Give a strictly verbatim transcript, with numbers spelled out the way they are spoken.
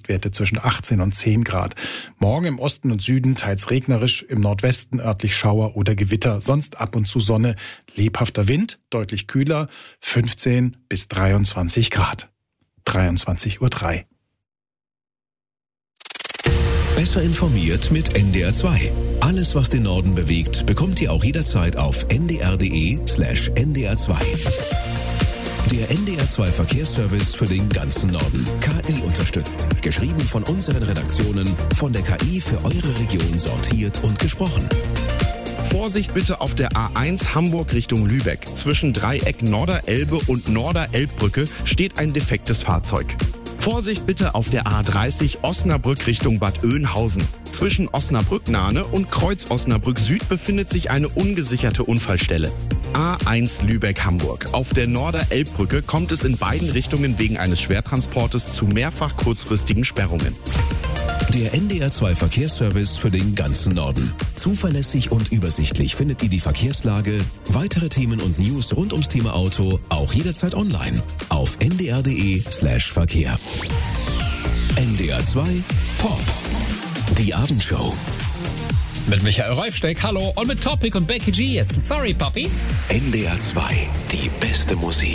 Werte zwischen achtzehn und zehn Grad. Morgen im Osten und Süden teils regnerisch, im Nordwesten örtlich Schauer oder Gewitter, sonst ab und zu Sonne, lebhafter Wind, deutlich kühler, fünfzehn bis dreiundzwanzig Grad. dreiundzwanzig Uhr drei. Besser informiert mit N D R zwei. Alles, was den Norden bewegt, bekommt ihr auch jederzeit auf n d r punkt d e slash n d r zwei. Der N D R zwei Verkehrsservice für den ganzen Norden. K I unterstützt. Geschrieben von unseren Redaktionen, von der K I für eure Region sortiert und gesprochen. Vorsicht bitte auf der A eins Hamburg Richtung Lübeck. Zwischen Dreieck Norderelbe und Norderelbbrücke steht ein defektes Fahrzeug. Vorsicht bitte auf der A dreißig Osnabrück Richtung Bad Oeynhausen. Zwischen Osnabrück-Nahne und Kreuz Osnabrück Süd befindet sich eine ungesicherte Unfallstelle. A eins Lübeck-Hamburg. Auf der Norderelbbrücke kommt es in beiden Richtungen wegen eines Schwertransportes zu mehrfach kurzfristigen Sperrungen. Der N D R zwei Verkehrsservice für den ganzen Norden. Zuverlässig und übersichtlich findet ihr die Verkehrslage, weitere Themen und News rund ums Thema Auto auch jederzeit online auf n d r punkt d e slash Verkehr. N D R zwei Pop. Die Abendshow. Mit Michael Reifsteck, hallo, und mit Topic und Becky G jetzt. Sorry, Papi. N D R zwei, die beste Musik.